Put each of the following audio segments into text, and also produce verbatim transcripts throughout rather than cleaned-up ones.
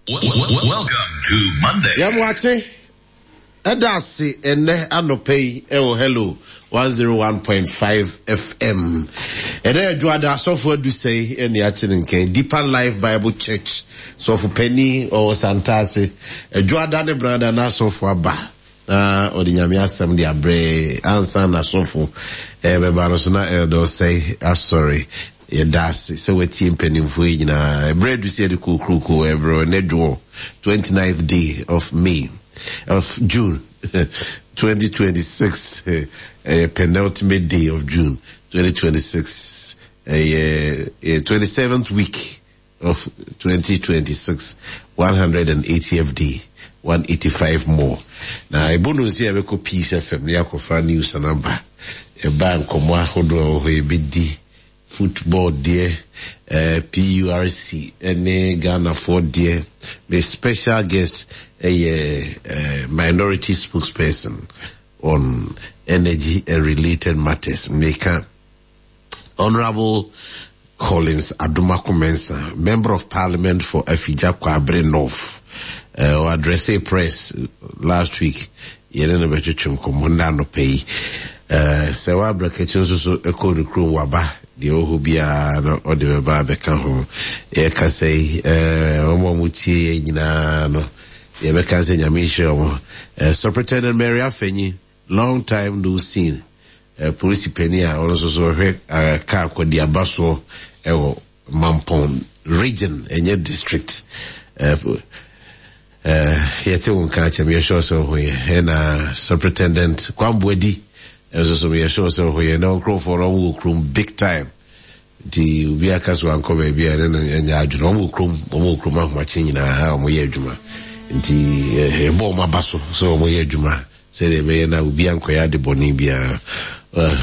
Welcome to Monday. Yeah, watching. Adasi ene anopei ewo hello one oh one point five F M. Ene juada software do say eni atinke Deeper Life Bible Church so for Penny or Santase juada ne brother na software ba na odinyame asem de abre ansa na software e be ba no so na eldo say ah sorry yedasi so we team penimfo nyina bread do say the kukuku ebro ne do twenty-ninth day of May of June twenty twenty-six, uh, uh, penultimate day of June twenty twenty-six, uh, uh, twenty-seventh week of twenty twenty-six, one hundred eightieth day, one eighty-five more. Now, I bonus here we could peace F M, ya kofa news and number. A bank komwa hodo ho ebidi football dear, uh, P U R C, ene Ghana for dear, my special guest, a, a minority spokesperson on energy and related matters. Maker Honorable Collins Adumako Mensah, Member of Parliament for Afija Kwabre North, uh, who addressed a press last week. Yelena Bechuchum Komunda no pay. Uh, Sewa Braketun so echo the crew waba. The Ohubia or the Baba Kanho. Eka say, uh, Omo Muti, Yina, no. Yebeka Nyamisha, uh, Superintendent Mary Afeni, long time no seen. Uh, Police Penia also heard uh, car kwa Diabaso, uh, Mampon region, Enye district. Uh, uh, yete unkacha miyasho so hui, ena Superintendent Kwambwedi, also miyasho so hui, na ukro for omu ukrum big time. Di ubiakas wanko bebi, ena nyajuna, omu ukrum, omu ukrum mahu machinyi na haa omu yejuma. Nti ebo mabaso so mo ye djuma se de be na ubi anko ya de boni bia eh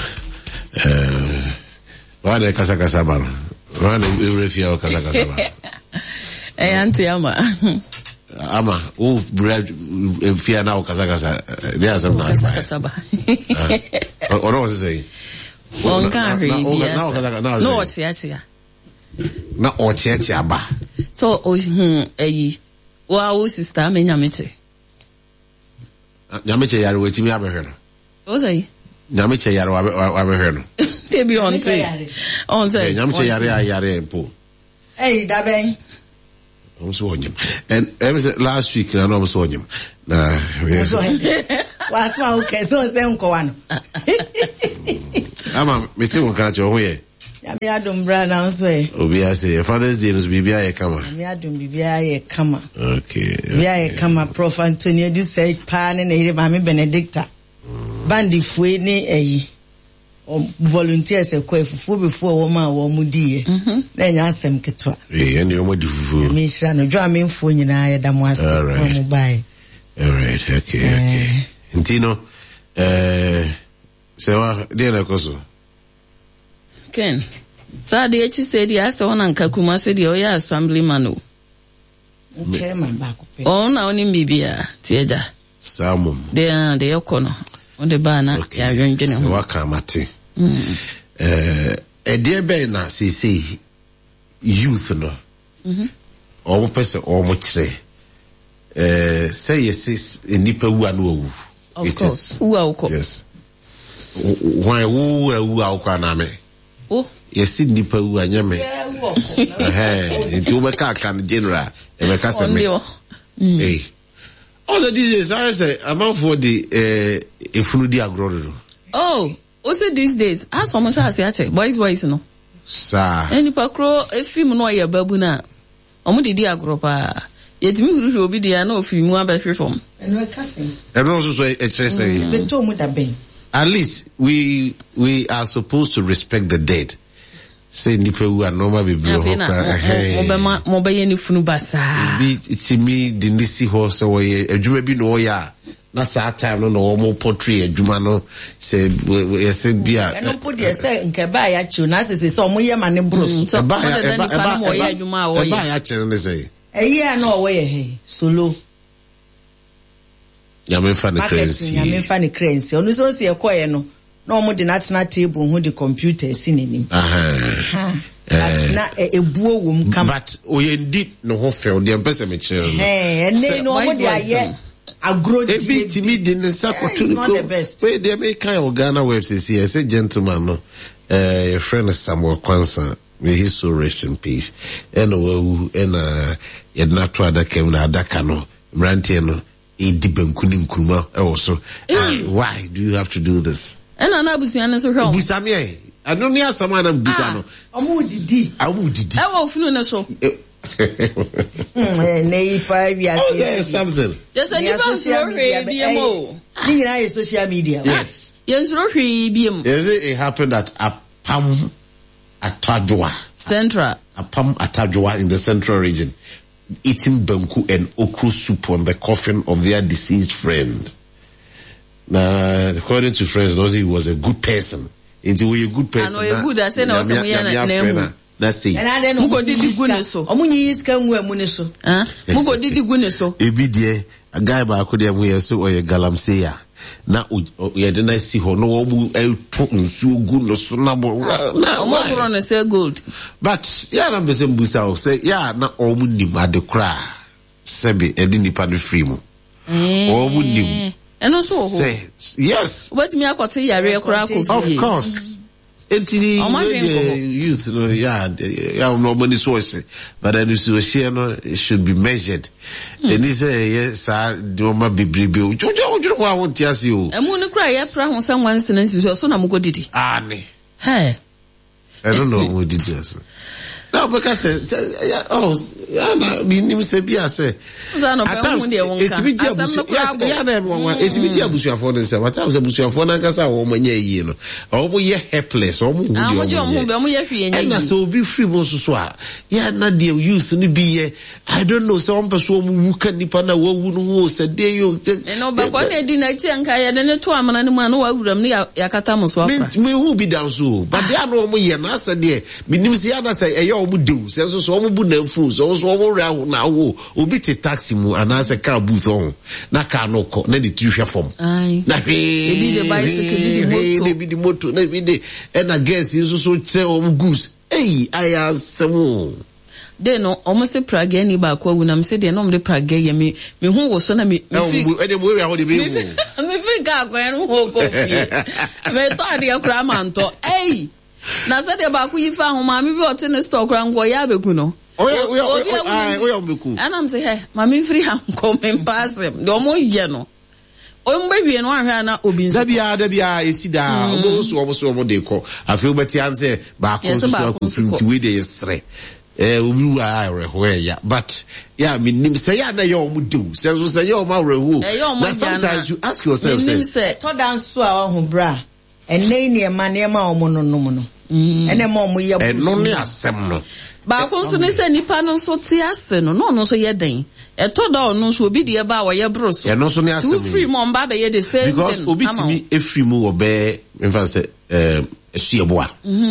eh wale kasa kasa ba wale urefia kasa kasa ba eh anti ama ama u bread fia na kasa kasa dia asem na kasa kasa ba o no say on kan ri bia no o tia tia na o tia tia ba so o hm eh wow, sister, me nyamiche. Nyamiche yari weti mi abe heno. O say? Nyamiche yari wabe wabe heno. Te bi on say. On say. Nyamiche yari yari po. Hey, da ben. I'm so on him. And ever said last week I know I'm so on him. Nah, what's wrong? Okay, so say unko wano. Ama me ti won kan cho ho ye. Me adum bra na so e. Obi say Father's Day no bibia ye kama. Me adum bibia ye kama. Okay. Bibia ye kama Prof Antonio di say pa ne na ire ma me Benedicta. Bandi fue ni eyi. O volunteers e ko efufu before wo ma wo mu die. Na nya asem ketwa. Eh, ene wo di fufu. Me shira no dwa me mfo nyina ye da mo asem ko mu bai. All right. Okay, okay. Intino eh sewa dia na koso. Ken. So the H said yes on and Kakuma said oh yeah assemblyman o. Chairman back up. Oh na oni bibia tieda. Samum. They are the okono. On the banner ya yonjene ho. Waka mate. Eh e de be na say say youth no. Mhm. O person o mo kire. Eh say yes nipa wu anu owu. Of course. Wu awko. Yes. Why wu wu awko na me. Oh, yes, nipa wu anyame. Eh, nti wo beka kan general, e beka se me. Eh. Also these days I say amount for the eh efunu di agro. Oh, also these days as so much as ya check boys boys no. Sa. Eni pa kro efim no ya babu na. Omo di di agro pa. Yetimi huru obi dia na ofim mu abehwe fom. Eno ekase. Eno so so e chere say. Beto mu da ben. At least we we are supposed to respect the dead. Say nipa wu anoma be blow ho kra. Eh. Mo be mo be yeni funu basa. Bi itimi di nisi ho so we adwuma bi no ya. Na sa time no no mo portray adwuma no say yes bia. Eno po de say nke ba ya chu na say say so mo ye ma ne bros. So ba ya ba ba mo ye adwuma o ye. Ba ya che no say. Eyi na o we he solo. Ya me fa ne crazy. Ya me fa ne crazy. Onu so se ekoye no. no more the national table who the computer is in him. Aha. Na ebuo wom kam. But we indeed no ho feel the person me chill. Hey, and they no more the agro de bit me din sakoto ko. We dey make kind of Ghana webs here say gentleman no. Eh your friend Samuel Kwanza, may he so rest in peace. And we and uh yedna to adaka na adaka no. Mrantie no e di bankuni nkruma e wo so. Why do you have to do this? And anabusi anaso hwe. Busami e. I don't hear someone I'm Busano. Omu didi. Amu didi. I will feel no so. Nei pa bia say something. Just any social media. Ni na social media. Yes. Yes, rohwe biem. Yes, it happened at Apam Atadwa. Central. Apam Atadwa in the central region. Eating banku and okra soup on the coffin of their deceased friend. Now, according to friends, he was a good person. Into a good person. I know a good. I say no. Some yana name. That's it. And I don't know. Mugo didi gune so. Omunyi iska nwe mune so. Huh? Mugo didi gune so. Ebi die a guy ba ko dia mu yeso oye galamseya. Na o ye de na si ho no omu e to nsu gu no so na bo. Na omo gro no say gold. But ya na be say mbusa o say ya na omu nim ade kra. Sebe e di nipa no free mu. Omu nim. And also, say, yes. What me akote yare kura ko. Of course. It youth, no, yeah, yeah, no money source, but then you share, no, it should be measured. And he say, yes, I do my baby. You don't want to ask you. I'm gonna cry. I pray on someone's sentence. So na mugo didi. Ah, ne. Hey. I don't know who did this. No, because uh, oh, yeah, na minim se bia say. At times, it's be dia busu. Yes, yeah, na everyone. It's be dia busu afọ ne say. At times, busu afọ na kasa wo manya yi no. Omo ye helpless, omo hu. Omo je omo be omo ye hwe enyi. Na so be free bo so a. Yeah, na dia youth ni bi ye. I don't know, so omo person omo wu kan nipa na wo wu no wo se dey yo. No, but kwa na di na ti anka ye de ne to amana ne mu anu wa wuram ne yakata mo so afra. Me who be down so. But they are no omo ye na say dey. Minim se ya na say omu do se so so omu bu na fu so so omu ra na wo obi te taxi mu ana se car booth on na car no ko na di trihwe form na hwe ebi the bicycle ebi the motor ebi the motor na ebi the e na gas so so che omu goose eh aya semu de no omu se praga ni ba ko wunam se de no omu de praga ye me me hu wo so na me me fi e de mo ri aho de be wu me fi ga ko en ho ko fi me to ade akura manto eh na said about you found mammy brought in a stock around Guayabeku no. Oh, yeah, we are Beku. And I'm saying, hey, mammy free ham come pass him. No more yeno. Oh, baby, and one hana obin. Zabia, Debia, is sit down, almost almost over the call. I feel better answer back on the way they say. Eh, we are where ya, but yeah, I mean, say, yeah, na yo mudu. Says, say, yo, my rewu. Sometimes you ask yourself, say, to dance so our bra. And name man near my mono no mono. And a mom we are only a sem. But also, they say, Nippon so tiasen, no, no, so ye day. A todd no so be the about your bros. And also, two free mom baba ye the same. Because obit me if you move obey, if I say, uh, see a boy.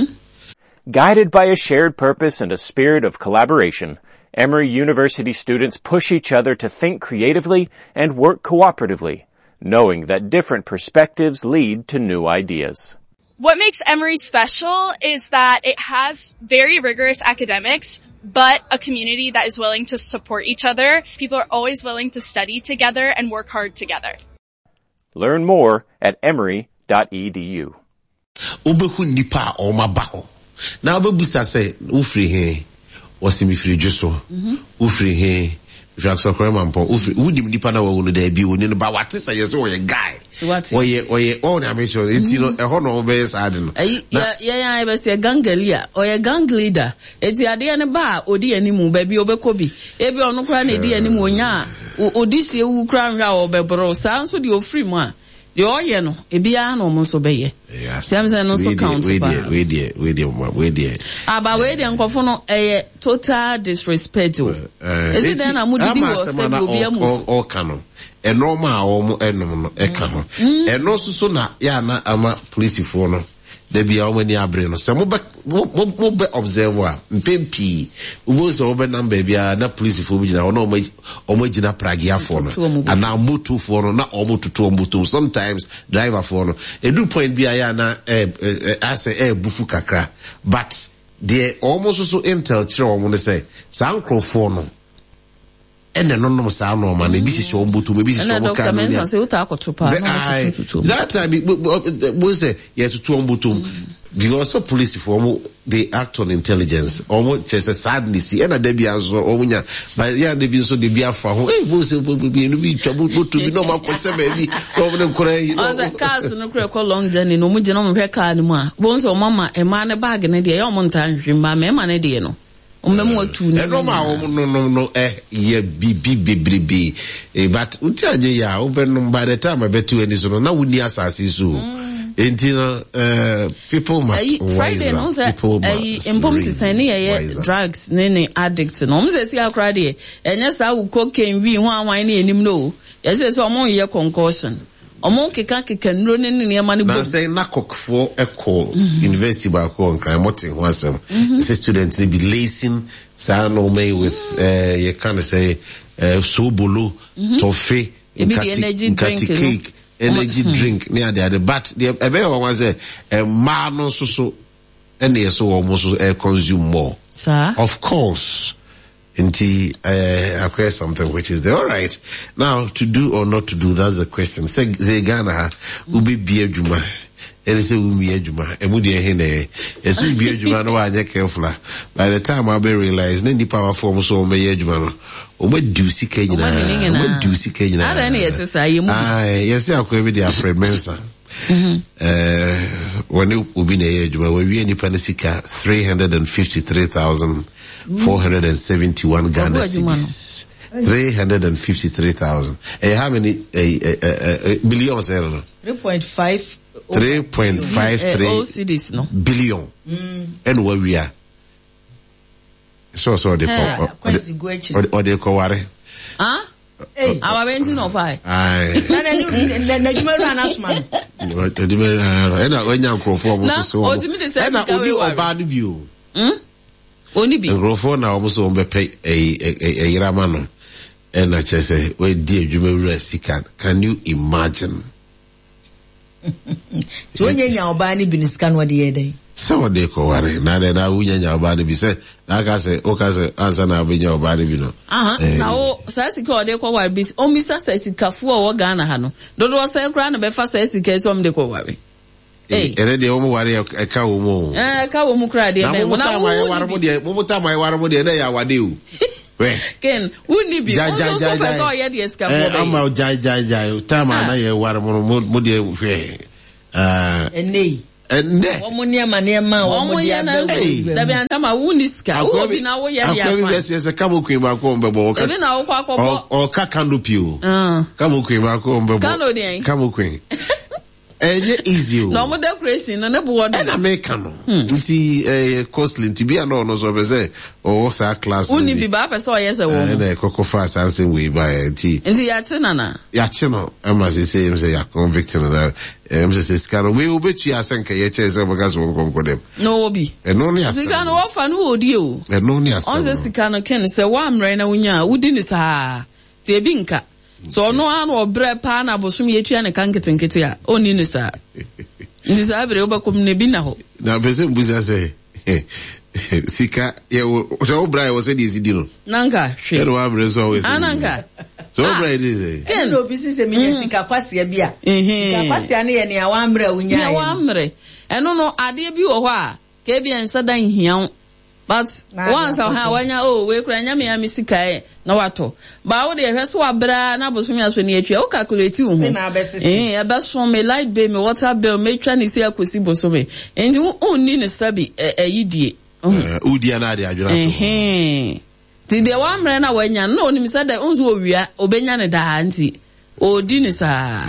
Guided by a shared purpose and a spirit of collaboration, Emory University students push each other to think creatively and work cooperatively, knowing that different perspectives lead to new ideas. What makes Emory special is that it has very rigorous academics, but a community that is willing to support each other. People are always willing to study together and work hard together. Learn more at emory dot e d u. Ubehu nipa o mabaho. Na obebusa say ufri he wasimi firi juso. Ufri he Jack Soccerman po ufri unim nipa na wo no da bi woni no ba wate say yes oye guy. So what? Oye oye all na make sure enti no e ho no be sad no. Ya ya ya be say gang leader oye gang leader. Enti ade ne ba odi animu ba bi obekọ bi. E bi ono kra na edi animu onya odi sie wu kra nhwa obebro sa nso de ofri mu a. The oye no ebia na omo so beye. Yes. Sam say no so count ba. We there we there we there we there. Aba we there nkofo no eh total disrespect. Is it then amudidi wo say bi obi amuso. All canon. E normal omo enom no e ka ho. E no so so na ya na ama police fo no. there be how many abre no so mo mo be observe a mpempi wo so be number bia na police fo bi na ono omo gina pragia for no ana moto for no na omo tutu moto sometimes driver for no edu point bia ya na eh ase eh bufu kakra but they almost so intel kire omo ne say sankrofo no ene no no sa no ma na bi sisi ombutu me bi sisi omo kan no ya say uta akotupa no tutu that time we say yes tutu ombutu because of police for they act on intelligence omo chese sadness ena da bia so omunya but ya da bi so de bia fa ho eh bo se bi no bi twa butu bi no ma ko se ba bi ko ne kore yi o za cars no kure ko long journey no mu gina mo hwe car ni mu a bo nso mama e ma ne bag ne de ya o mo ntan hwimba me ma ne de no umemu otu ni no ma no no no eh ye bibi bebrebe eh but unti aje ya obenum by the time I bet you any so na wuni asase so enti no eh people must Friday no say eh impom ti say ne ye drugs ne ne addicts no mo say si akra de enye sa wo cocaine wi ho anwan ne enim no ye say so mo ye concussion omo keka keka nro ne ne ma ne bo na say na kokfo echo university ba ko nkran motin ho asem the students be lacing sa no me with uh you can say uh, sobolo toffee energy drink cake energy drink near the but the ebe one say a man no so so any so almost uh, consume more sir of course Inti uh, acquire something which is there. All right. Now, to do or not to do, that's the question. Say, say Ghana, ubi biye juma. Ele say umi juma. Emudi ehene. Esu biye juma no wa careful. By the time I be realize, ne ni power form so me juma no. Ome dusi kenyina. Ome dusi kenyina. Ada ni yete sa yemu. Ah, yes, akwa bi dia Fred Mensa. Mhm. Eh, when ubi ne juma, we wi ni panisika three hundred fifty-three thousand four hundred seventy-one Ghana cedis. three hundred fifty-three thousand. Eh, how many eh, eh, eh, billions? three point five. three point five three cedis, no? billion. Mm. And where we are. So, so they call, or they call what? Huh? Hey, our renting of I. Aye. Na juma run as man. What do you mean? And I when you perform so. Oh, to me the sense that we are bad view. Hmm? Only be. Grofo na almost on be pay a a Ramano. And I just say, where dear Juma Sika, can you imagine? So when you are bani biniskan what the day. So they call worry. Now that I wouldn't your body be said, like I say, okay, answer now be your body, you know. Uh huh. Now, Sassy they call worry. Oh, Mister Sassy Kafu or Ghana Hano. Don't want to say, Grand, be fast as he case from the call worry. Hey, and the omo worry a cow mo. Eh, cow mo cry, dear. When I want one time I want more than I would do. Ken, wouldn't be ja ja ja ja. I'm out ja ja ja. Time I know what more more dear. Uh, and nay. And Omonia mania ma omodia da be antama wuniska obi na wo ye dia fa yes yes kamo kwen ba ko mbebo ka ebe na wo kwa ko o ka canopy o kamo kwen ba ko mbebo kano dey kamo kwen enye easy o no mo decoration no ne bo word na make no nti eh costly nti bia no no so be say o sa class uni bi ba person o yes e wo na kokko fa something we buy nti nti ya che na na ya che no am say say say ya convict na em say scano we obetu asenka ye che say because won konko dem no obi e no ni asen scano wo fa no odi o e no ni asen on say scano ken say wa amre na wunya udi ni sa te ebi nka so no an obre pa na bosom ye tua ne kan ketenkete a oni ni sa ndi sa abre obakom ne bi na ho na pese mbuza say sika ye wo so obra wo say di sidi no nanka hwe e do abre so we ananka so obra di say ken no bi se me sika kwase bia sika kwase na ye ne ya wa amre wunya ya wa amre eno no ade bi wo ho a ke bi enso dan hian but once I have when oh we kura nya me ya misika e na wato ba wo de hwe so abra na bosom ya so ne atwa o calculate wo ho eh ya ba so me light bill me water bill me twa ni se akosi bosom e ndi onni ne sabi ayidie eh udia na de adwura to eh ti de wa mre na wanya no oni mi sada onzo owia obenya ne da nti odi ni sa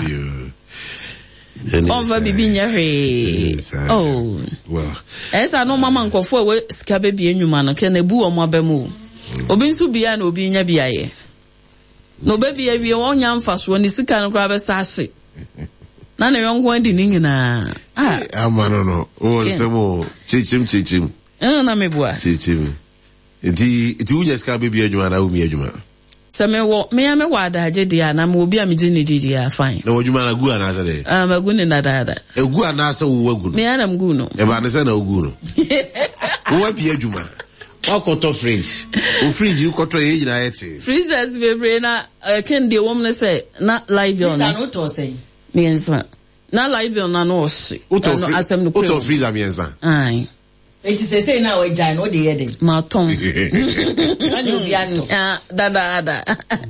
on va bibi nya hwe oh well esa no mama nkofo we sika be bi enwuma no ke na bu o mo abamu obi nso bia na obi nya bia ye no be bia wie won nya mfaso ni sika no kra be sa hye Na na yon kwa di ningi na. Ah, ama no no. O semo chichim chichim. Eh na mebua. Chichim. Di di unye ska baby adwuma na umi adwuma. Se me wo me ya me wada aje dia na me obi a me di ni di dia fine. Na adwuma na gu ana se de. Ah magu ni na da da. Egu ana se wo wagu no. Me ana mgu no. E ba ne se na ogu no. Wo bi adwuma. Wakoto fridge. O fridge you koto e nyina yete. Freezers bebre na ken de wo me say na live on. Freezer no to say. Mienza. Na live on na no se. Uto asem no. Uto freezer mienza. Ai. Eti se say na we jai no de yede. Ma ton. Ani obi ato. Ah da da da.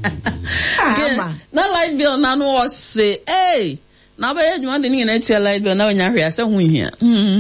Na live bill na no se. Hey. Na ba you want the ni na che live bill na we nya hwe ase hu hia.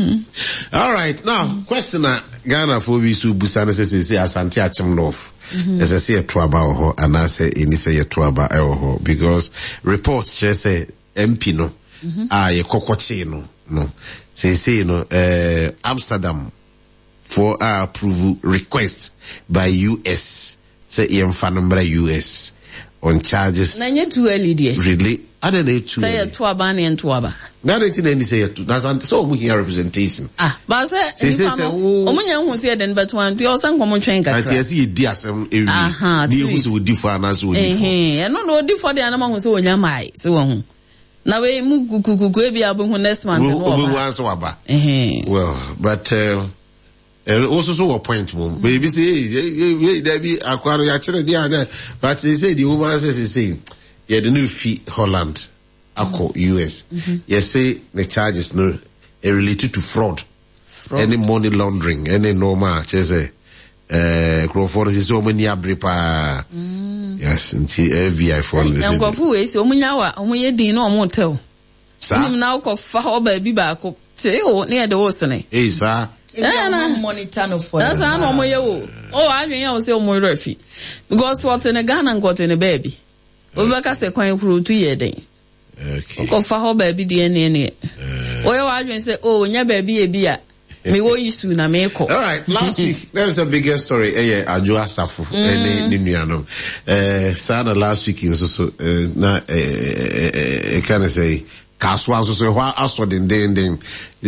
All right. Now, question na Ghana for we su busana se se Asante Achim North. As I say a trouble ho and I say any say a trouble ho because reports just say M P no ah ye kokoche no no say say no uh Amsterdam for uh, approval request by U S say em fanumbra U S on charges. Na nye too early there. Really? I don't know too. Say a two aba na two aba. That ain't any say to. That's so we hear representation. Ah, but say say say omunya hu say den but one to osan komo twen kakra. Ati see di asem ewi. Aha, di hu so di for na so di for. Eh eh, no no di for dey na ma hu say onya mai, say wo hu. Na we mu kukuku e bia bo hu next month no oba. Oba wan so aba. Eh. Well, but uh and also so a point mom. Baby say hey there be akwaro ya kire dey ana but they say the woman says say yeah the new fee Holland. Ako U S. Mm-hmm. Yes, say the charges no are related to fraud, fraud. Any money laundering, any normal. Just say, uh, Crawford is so many abripa. Yes, until F B I for this. Young Gofu is Omunyawa, Omuye Dino Motel. Sim now call for baby back. Say, oh, near the Ocean. Hey, sir. Monitor no for that's an Omoyo. Oh, I mean, I was say Omo Refi. Because what in a gun and got in a baby. Obaka se coin crew two year day. Okay. Ko fa ho baby de ene ene. Oye wa adwen say oh nya baby e bi a me wo yisu na me ko. All right, last week there was a bigger story eh Ajo Asafo eh ni nuanom. Eh sana last week so so na eh can I say kaswa so so hwa aso den den den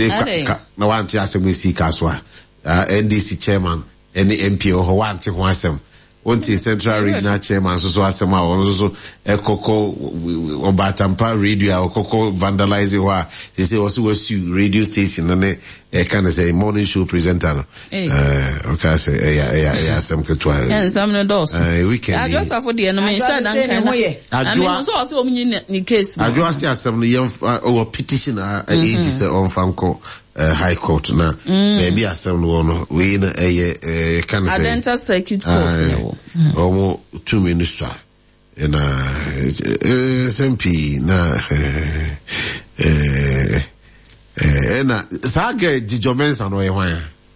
na wanti asem si kaswa N D C chairman any M P ho wanti ho asem. Onti Central Regional Chairman so so asema on so ekoko obatampa radio okoko vandalize wa they say also was radio station and e kind of say morning show presenter no eh okay say eh yeah yeah asem ketwa eh some no dos eh weekend I just for the no me start dan kan I mean so also omunyi ni case I just asem no yem o petition a age say on fanko Uh, High Court na mm. maybe asem no no we na eh eh can say Adenta Circuit Court no omo two minister na uh, S M P na eh eh na saga Dijo Mensa no e hwan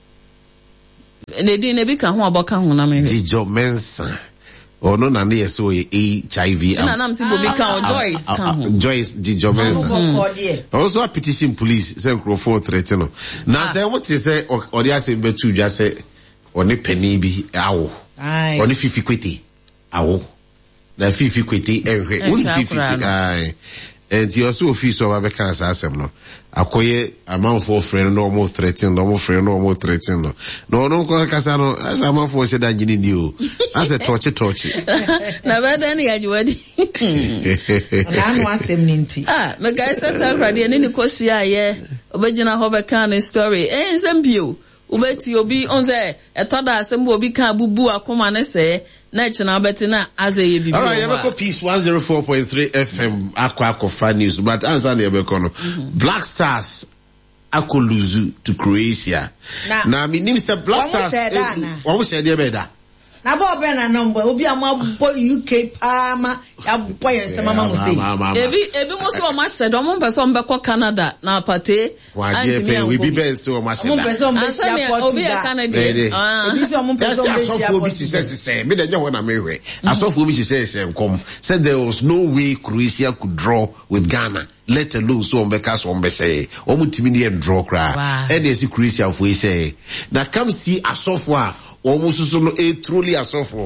ne di ne bi ka ho aboka ho na me Dijo Mensa or no na na so H I V na na msi bobi kan Joyce kan Joyce Dijo Mensa also a petition police say Crawford threaten no na say what say or dey say betu dwa say oni pani bi awo oni fifi kwete awo na fifi kwete ehwe oni fifi ai and you also feel so about cancer asem no akoye amount for friend no more threaten no more friend no more threaten no no no ko kasa no as amount for say that nyini ni o as a torch torch na bada ni ajuwadi na no asem ninti ah me guys that already ni ni kosia ye obegina ho be kan story eh nsempio ubeti obi onze etoda asem obi kan bubu akoma ne se na china beti na azeye bibi. All right, you have Peace one oh four point three F M akwa akwa news but answer na yebeko no Black Stars akoluzu to Croatia na mi nim say Black Stars wo say dey beda na bo be na number obi ama bo U K ama ya bo yense mama mo say ebi ebi mo so ma say do mo pese o mbekọ Canada na apate anti we be be so ma say mo pese o mbe sia Portugal obi e Canada ah ebi so mo pese o mbe sia Portugal say say me dey ho na me hwe asofo obi say say nkom said there was no way Croatia could draw with Ghana let alone so on beka so on be say o mutimi ne draw kra e dey see Croatia for say na come see asofo a almost so no a truly asofo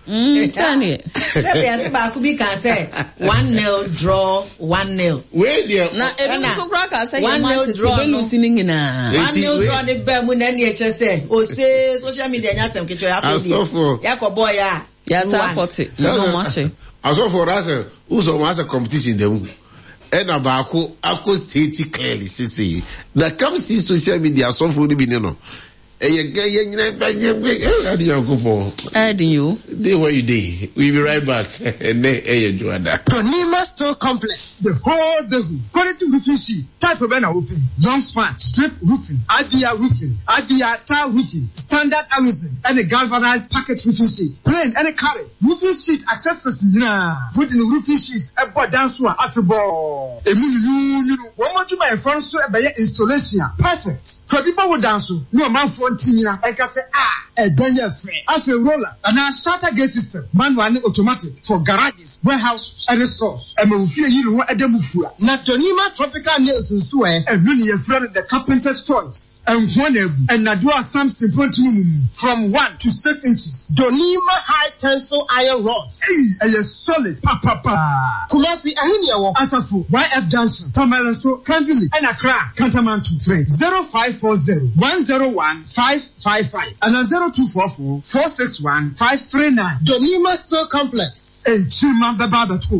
Mm, Tanya. Let me can say one nil draw, one nil. Where there? Na ebi so kra ka say one nil draw. Be losing na. One nil draw the be mu na na che say. O say social media nya sem kecho ya so. Asofo. Yakobo ya. Ya support it. No more say. Asofo rasa uso ma say competition dem. And about Ako state clearly say that comes to social media so for the bineno. Eh you do what you did. We'll be right back. And then eh you Tonima Store Complex. The whole the quality roofing sheet. Type of an open. Long span. Strip roofing. Adia roofing. Adia tile roofing. Standard Amazon. And a galvanized packet roofing sheet. Plain and a carrot. Roofing sheet accessories. Nah. Putting the roofing sheets. A board dance one. Afiball. A million. You know. One more to my front so a installation. Perfect. For people who dance. No man for Tina, I can say, ah, a day free. As a roller, and a shutter gate system, manual and automatic for garages, warehouses, and stores. And we feel you know at the Mufua. Not Tonima Tropical Nails in Sue, and really a friend of the carpenter's choice. And one and Nadua Samson from one to six inches. Donima high tensile iron rods. Hey, and a solid papa papa. Kumasi Ahinia Asafu, Y F Junction, Tamaranso, Kanvili, and Accra, Kantamantu, Fred. zero five four zero one zero one five five five and zero two four four four six one five three nine. Donima Store Complex. Hey, Chimamba Baba too.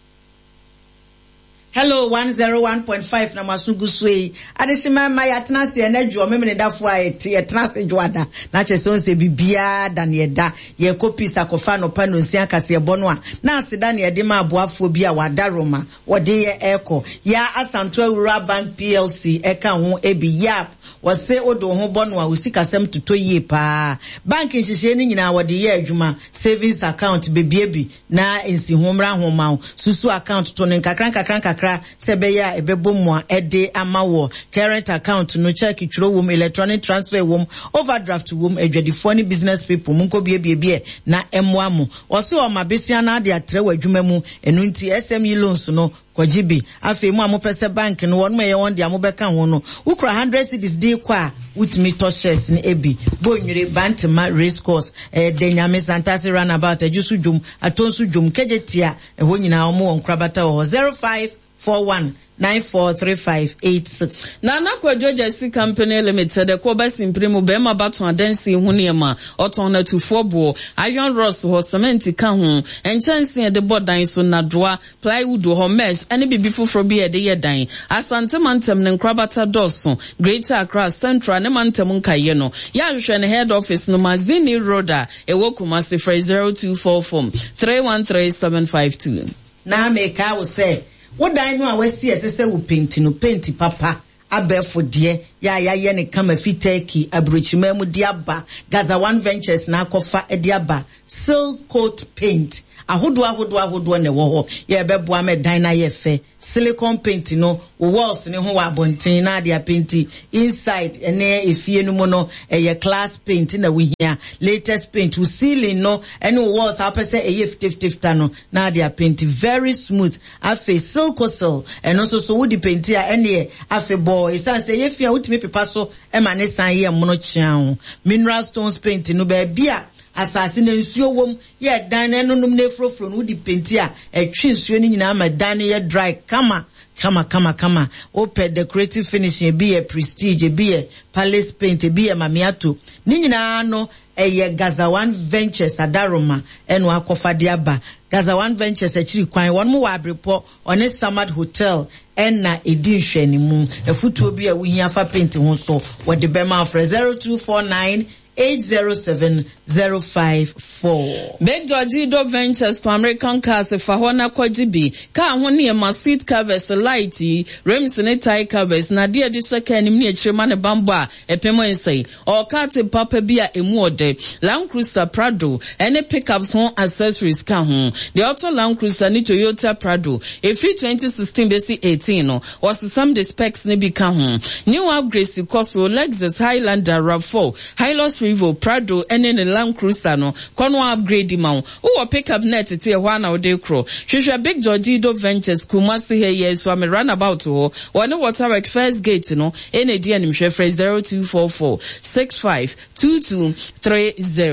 Hello, one oh one point five na Masugu Sway. Adesima ma ya tenase ene dwo memene dafo a ete ye tenase dwoada. Na chese on se bibia da ne da ye kopi sakofa no pa no nsia kase ebono a. Na aseda ne de ma aboafo bi a wada Roma. Wode ye eko. Ya Asanto Awura Bank P L C eka ho ebi yap. Wase odo ho bono a usika sem tuto ye pa. Bank nhihye ni nyina wode ye adwuma. Savings account bebiebi na ensi homra homa. Susu account to ne kakran kakran kakran sebeya ebebomo ede amawo. Current account no check itro wom, electronic transfer wom, overdraft wom, edwadifo ni business people munko biebie na emwamu. Wase o mabesua na de atre wadwuma mu enu nti S M E loans no kwajibi afi mu amopese bank no won me ye won de amobeka ho no ukra one hundred cedis de kwa utimi to shares ni ebi bonwire bantama race course eh de nyame santase runabout ejusu dwum atonsu dwum kejetia eho nyina omo won krabata ho zero five four one nine four three five eight six. Nana Kwajoja Si Company Limited, the Koba Simprimo Bema Baton Dancy Huniama, Otona to Fobo, Iron Ross ho cement kahun, and chancing at the board dine so nadwa, plywood ho mesh, and be before for be a day dine. Asante Mantem and Krabata Dawson, Greater Accra Central, and Mantem Kayeno, Yashan head office no Mazini Roda, a Wokumasi for zero two four four three one three seven five two. Na make I will say. What I know I see as a paint no painty papa abefo de ya ya ye ne kama fiteki abrochimemu diaba Gaza One Ventures na akofa ediaba silk coat paint ahodo ahodo ahodo ne wo ho ye beboa me dan na ye fe silicone paint no walls ne ho wa bontin na dia painti inside ene efie no mo no eye class paint na we hia latest paint we ceiling no ene walls apese eye fifty fifty no na dia paint very smooth afi silk seal and also so would paint ya ene afi boy san say ye fia utimi pepa so e ma ne san ye mo no chian mineral stones paint no ba bia asase na nsuo wom ye dan na nonum na frofro no di penti a etwe nsuo ni nyina ma dan ye dry kama kama kama kama open decorative finishing be a prestige be a palace paint be a mamiato ni nyina no eye Gaza One Ventures adaroma eno akofa de aba Gaza One Ventures achiri kwan won mo wa abrepo one Samad Hotel enna edin hwani mu efutuo bi a wuhia fa paint ho so wo de bema for zero two four nine eight zero seven zero five four. Big Georgie Do Ventures to American Cars Fahona Kwajibi. Ka honi ma seat covers lighty, rims and tie covers, na dia di seka ni mni echiremane bamba epemo insay. Or kate papa bia emuode. Land Cruiser Prado, any pickups home accessories ka hon. The auto Land Cruiser ni Toyota Prado. A free twenty sixteen basic eighteen no. Was some the specs ni bi ka hon. New upgrades you cost Lexus Highlander RAV four, Hilux Revo Prado, and in the Land Cruiser no kono upgrade ma wo pick up net te e ho na wo de kro hwehwe Big Georgie Do Ventures Kumasi he ye so am runabout ho one Waterworks first gate no ene di anim hwe zero two four four six five two two three zero.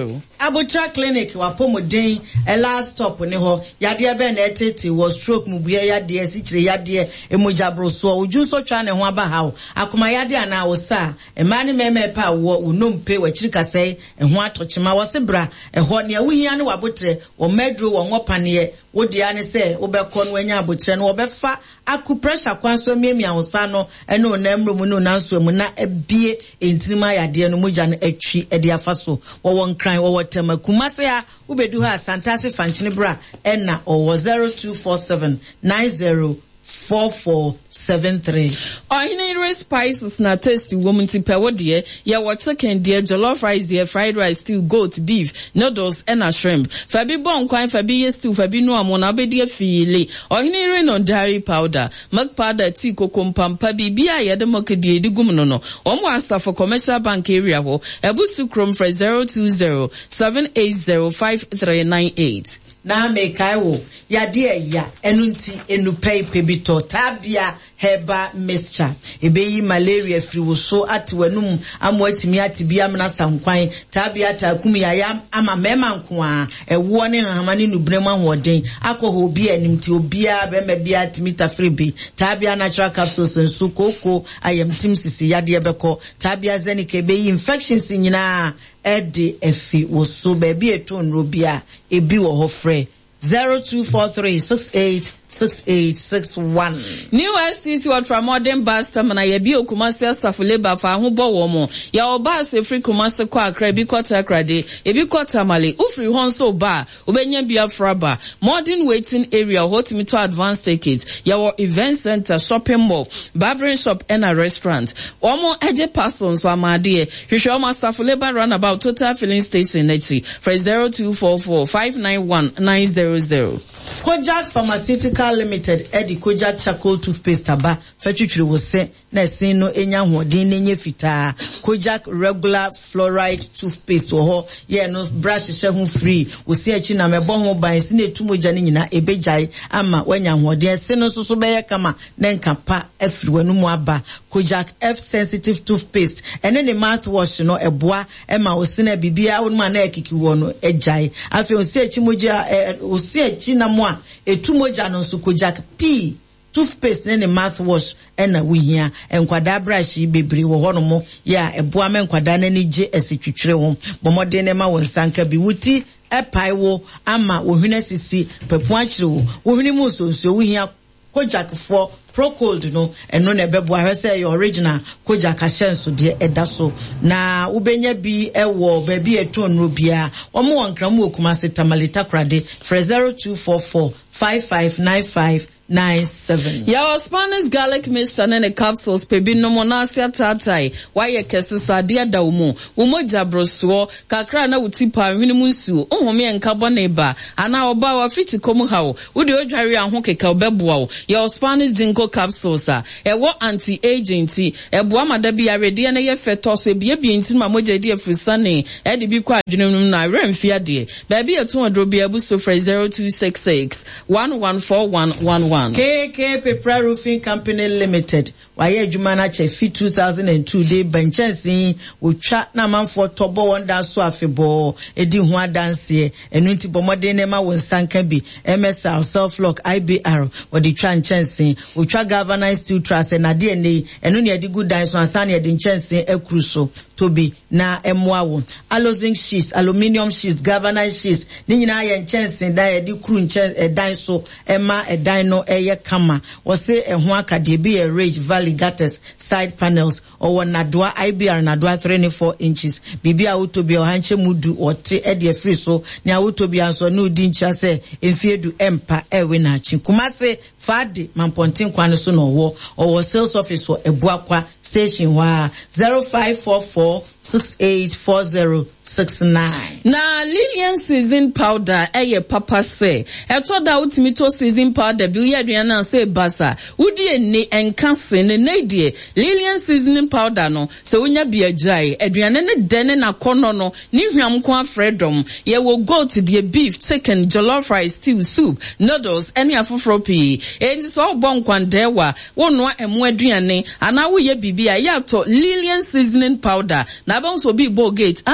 Abutra Clinic wa pomodin e last stop ne ho yade be na etete was stroke mu bua yade asichire yade emojabro so oju so twa ne ho aba hawo akoma yade ana wo sa e ma ne meme pa wo unompe wa chirika sei e ho atochima wo se bra e ho ne awuhia ne wabotre wo medro wo ngopane wo dia ne se wo be ko no anya abotre no wo be fa aku pressure kwanso miamia wo sa no e no na mro mu no nanso mu na ebie entrima yade no moja no atwi e dia fa so wo won kran wo tema kumase ya ubedu ha santase fanchine bra enna o zero two four seven nine zero four four seven three. Ordinary spices na tasty woman tipe wodie ya wa chicken dear jollof rice dear fried rice stew goat beef noodles and a shrimp fabi bon kwan fabi yes stew fabi no amona be dear file ordinary no dairy powder milk powder tea cocoa pampa bibia ya de mokadie di gum no no omo asa for commercial bank area ho ebusu krom for zero two zero seven eight zero five three nine eight. Na me kaiwo ya dia ya enunti enupei pebito tabia heba mixture ebeyi malaria free wo so atwenum amwatimi atibia mna sankwan tabia takumi ya ama mema nko a ewo ne hamane nubrem ahoden akoho bi animti obia be me bia timita free bi tabia natural capsules nsu koko ayamtim sisi yade beko tabia zenik ebeyi infections nyina edi efi wo so be bi eton robia ebi wo ho free zero two four three six eight six eight six one. New S T C Ultra Modern Bus Terminal ye bi Kumasi staff labor fa ho bo wo mo ya oba se free Kumasi kwa akra bi kwata krade e bi kwata male ufri hon so ba obenya Biafra ba modern waiting area hotimi to advanced tickets ya wo event center shopping mall barbering shop and a restaurant omo eje persons wa made hwehwe omo staff labor runabout total filling station nechi for zero two four four five nine one nine zero zero. Kojak Pharmaceutical Limited Eddie Kojak Charcoal Toothpaste aba fetwitwire wo se na sin no enya hodin na nya fita Kojak Regular Fluoride Toothpaste wo ho ye no brush she ho free wo se achi na mebo ho ban se na etumoja ni nyina ebejai ama wanya hodin se no so so be ye kama na nkapa afiri wanu mu aba Kojak F Sensitive Toothpaste ene ne mouthwash no eboa ema wo se na bibia wo ma na ekiki wo no ejai afi wo se achi moja wo se achi na mo a etumoja no so Kojak P toothpaste ne ne mouthwash ena wihia enkwada brush bebre wo hono mo ya eboa me enkwada na ni je esitwitwire ho bomode ne ma wonsanka bi wuti epai wo ama wo hwene sisi pepu akire wo wo hwene mu sonso wihia Kojak for Procold no eno na bebo ahwese your original Kojak ashenso de edaso na ubenya bi ewo baby eton ro bia omo wankram Kumasi tamalita krade for zero two four four five five nine five nine seven. Ya Spanish garlic mixture and the capsules pebi no monasia tatai waye kesisa dia da umu umo jabroso kakra na utipa hwene munsu ohome enka boneba ana oba wa fiti komu hawo udi odware ahwo keka obeboa wo ya Spanish jinko capsules a ewo anti agent eboa madabi arede na ye fetos ebie bie ntin ma moja di afrisane e de bi kwa adwenum na remfia de ba bi eto odro bia buso for zero two six six one one four one one one. K K Pepra Roofing Company Limited. Waye adwuma na chefi two thousand two day benchensi utwa na manfo tobo wonda so afebo edi ho adanse enu nti bomode ne ma wonsanka bi M S R Self Lock I B R wodi twa nchensi utwa Galvanized Steel Truss na de ne enu ne edi good dance ansa ne edi nchensi ekruso tobi na emwawo Alozinc sheets aluminium sheets galvanized sheets ni nyina ye nchensi da edi kru nchensi edan so ema edan no eye kama wose ehho akade bi e rage valley gutters side panels or nadwa I B R nadwa twenty-four inches bibia utobi o hanche mudu ote e de free so nya utobi anso no di ncha se enfiedu empa ewe na chi Kumasi fade mampontin kwan so no wo or sales office or ebuakwa station wa zero five four four six eight four zero six nine. Na Lilian season powder eye papa say eto da utimi to season powder bi ye aduana say basa udi eni enkanse ne nedie Lilian seasoning powder no se wonya bi ajai aduane ne dene na kono no ni hwam ko afredom ye wo goat de beef chicken jollof rice stew soup noodles any afoforo pi enti so bon kwandewa wonno emu aduane ana wo ye bibia ya to Lilian seasoning powder na bon so bi bo gate anti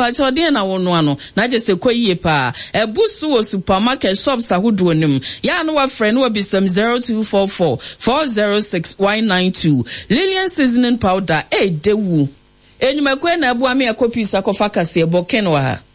mpacho de na wono ano na je se kwaye pa ebusu wo supermarket shops ahodo nim ya no wa friend wa bisam zero two four four four zero six one nine two Lillian seasoning powder e dewu enyumakwe na abu ame akopisa kofa kase boken wa ha